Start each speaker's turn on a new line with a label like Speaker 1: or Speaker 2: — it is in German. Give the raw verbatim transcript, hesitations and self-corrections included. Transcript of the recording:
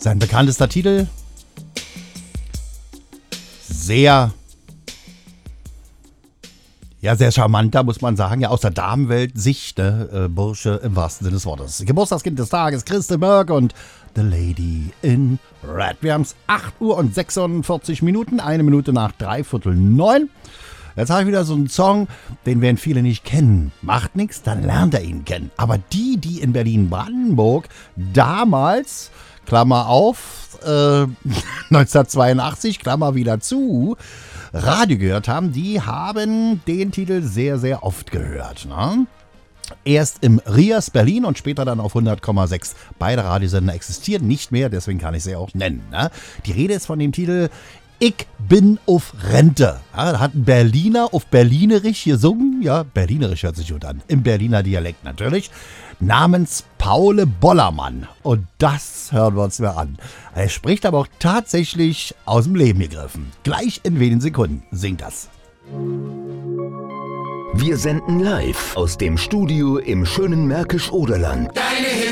Speaker 1: Sein bekanntester Titel, sehr, ja, sehr charmanter, muss man sagen, ja, aus der Damenwelt, Sicht, ne, äh, Bursche im wahrsten Sinne des Wortes. Geburtstagskind des Tages, Christa Burke und The Lady in Red. Wir haben es acht Uhr und sechsundvierzig Minuten, eine Minute nach dreiviertel neun. Jetzt habe ich wieder so einen Song, den werden viele nicht kennen. Macht nichts, dann lernt er ihn kennen. Aber die, die in Berlin-Brandenburg damals, Klammer auf, äh, neunzehnhundertzweiundachtzig, Klammer wieder zu, Radio gehört haben, die haben den Titel sehr, sehr oft gehört. Ne? Erst im Rias Berlin und später dann auf hundert Komma sechs. Beide Radiosender existieren nicht mehr, deswegen kann ich sie auch nennen. Ne? Die Rede ist von dem Titel Ich bin auf Rente. Ja, da hat ein Berliner auf Berlinerisch gesungen. Ja, Berlinerisch hört sich gut an. Im Berliner Dialekt natürlich. Namens Paul Bollermann. Und das hören wir uns mal an. Er spricht aber auch tatsächlich aus dem Leben gegriffen. Gleich in wenigen Sekunden singt das.
Speaker 2: Wir senden live aus dem Studio im schönen Märkisch-Oderland.
Speaker 3: Deine